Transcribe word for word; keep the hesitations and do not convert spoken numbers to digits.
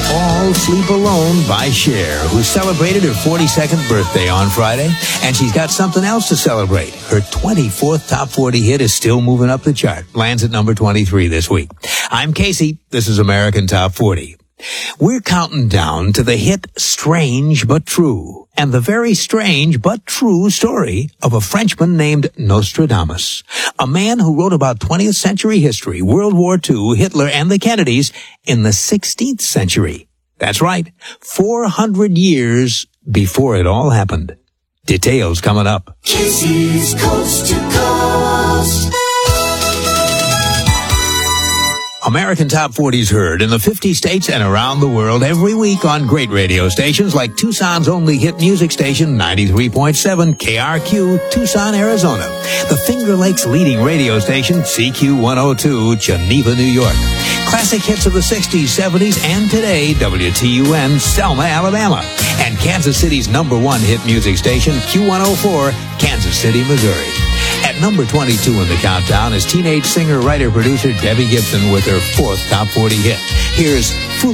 All Sleep Alone by Cher, who celebrated her forty-second birthday on Friday, and she's got something else to celebrate. Her twenty-fourth Top forty hit is still moving up the chart. Lands at number twenty-three this week. I'm Casey. This is American Top forty. We're counting down to the hit Strange But True, and the very strange but true story of a Frenchman named Nostradamus, a man who wrote about twentieth century history, World War Two, Hitler, and the Kennedys in the sixteenth century. That's right, four hundred years before it all happened. Details coming up. Casey's Coast to Coast. American Top forty's heard in the fifty states and around the world every week on great radio stations like Tucson's only hit music station, ninety-three point seven K R Q, Tucson, Arizona. The Finger Lakes leading radio station, C Q one oh two, Geneva, New York. Classic hits of the sixties, seventies, and today, W T U N, Selma, Alabama. And Kansas City's number one hit music station, Q one oh four, Kansas City, Missouri. At number twenty-two in the countdown is teenage singer, writer, producer Debbie Gibson with her fourth Top forty hit. Here's